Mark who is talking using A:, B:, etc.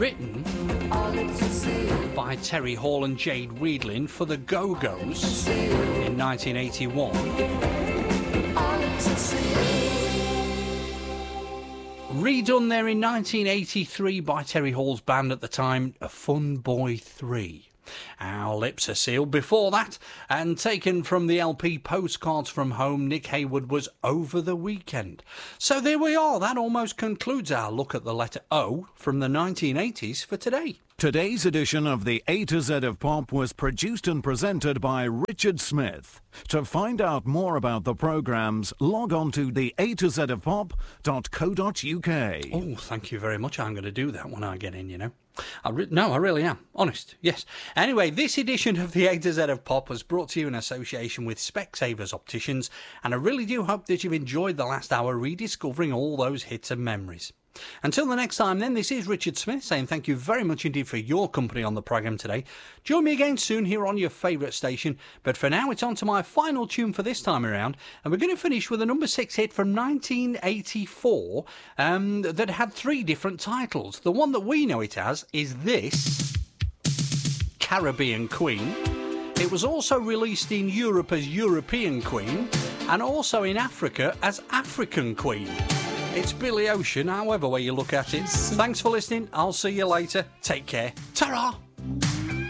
A: Written by Terry Hall and Jade Weedlin for the Go-Go's in 1981. Redone there in 1983 by Terry Hall's band at the time, Fun Boy 3. Our lips are sealed before that, and taken from the LP Postcards from Home, Nick Hayward was Over the Weekend. So there we are, that almost concludes our look at the letter O from the 1980s for today.
B: Today's edition of the A to Z of Pop was produced and presented by Richard Smith. To find out more about the programmes, log on to the A to Z of Pop.co.uk.
A: Oh, thank you very much. I'm going to do that when I get in, you know. I really am. Honest, yes. Anyway, this edition of the A to Z of Pop was brought to you in association with Specsavers Opticians, and I really do hope that you've enjoyed the last hour rediscovering all those hits and memories. Until the next time then, this is Richard Smith saying thank you very much indeed for your company on the programme today. Join me again soon here on your favourite station, but for now it's on to my final tune for this time around, and we're going to finish with a number 6 hit from 1984 that had 3 different titles. The one that we know it as is this, Caribbean Queen. It was also released in Europe as European Queen, and also in Africa as African Queen. It's Billy Ocean, however way you look at it. Thanks for listening. I'll see you later. Take care. Ta-ra!